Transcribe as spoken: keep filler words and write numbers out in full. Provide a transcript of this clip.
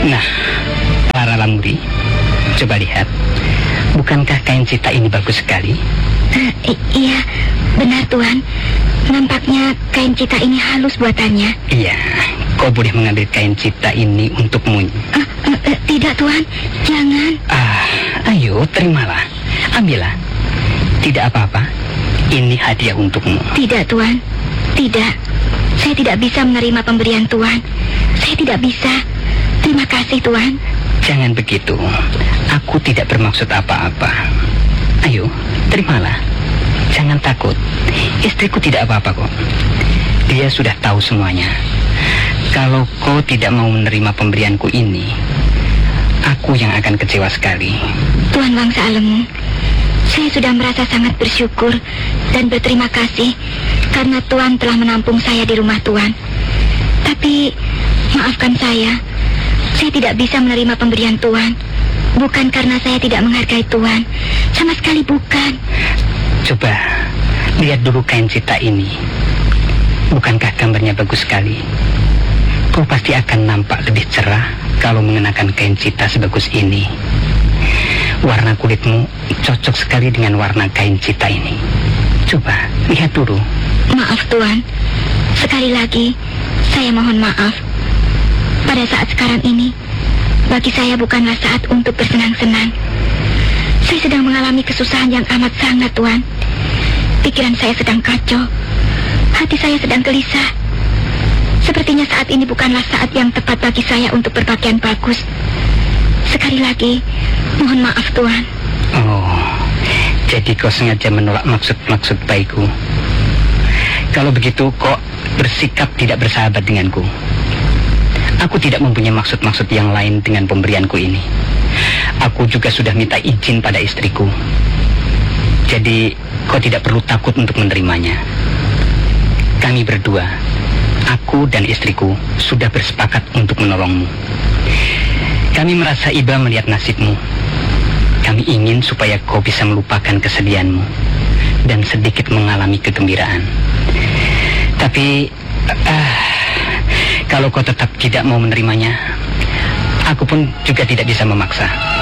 Nah, para lamuri, coba lihat. Bukankah kain cita ini bagus sekali? Uh, i- iya, benar Tuan. Nampaknya kain cita ini halus buatannya. Iya, kau boleh mengambil kain cita ini untukmu. Uh, uh, uh, tidak Tuan, jangan. Ah, ayo terimalah, ambillah. Tidak apa-apa, ini hadiah untukmu. Tidak Tuan, tidak. Saya tidak bisa menerima pemberian Tuan. Saya tidak bisa. Terima kasih Tuan. Jangan begitu, aku tidak bermaksud apa-apa. Ayo, terimalah. Jangan takut, istriku tidak apa-apa kok. Dia sudah tahu semuanya. Kalau kau tidak mau menerima pemberianku ini, aku yang akan kecewa sekali. Tuan Wangsa Alemu, saya sudah merasa sangat bersyukur dan berterima kasih karena Tuan telah menampung saya di rumah Tuan. Tapi, maafkan saya, saya tidak bisa menerima pemberian Tuan. Bukan karena saya tidak menghargai Tuan, sama sekali bukan. Coba, lihat dulu kain cita ini. Bukankah gambarnya bagus sekali? Kau pasti akan nampak lebih cerah kalau mengenakan kain cita sebagus ini. Warna kulitmu cocok sekali dengan warna kain cita ini. Coba, lihat dulu. Maaf Tuan, sekali lagi, saya mohon maaf. Pada saat sekarang ini, bagi saya bukanlah saat untuk bersenang-senang. Saya sedang mengalami kesusahan yang amat sangat, Tuan. Pikiran saya sedang kacau. Hati saya sedang gelisah. Sepertinya saat ini bukanlah saat yang tepat bagi saya untuk berpakaian bagus. Sekali lagi, mohon maaf, Tuan. Oh, jadi kau sengaja menolak maksud-maksud baikku. Kalau begitu, kok bersikap tidak bersahabat denganku. Aku tidak mempunyai maksud-maksud yang lain dengan pemberianku ini. Aku juga sudah minta izin pada istriku. Jadi, kau tidak perlu takut untuk menerimanya. Kami berdua, aku dan istriku, sudah bersepakat untuk menolongmu. Kami merasa iba melihat nasibmu. Kami ingin supaya kau bisa melupakan kesedihanmu dan sedikit mengalami kegembiraan. Tapi, uh, kalau kau tetap tidak mau menerimanya, aku pun juga tidak bisa memaksa.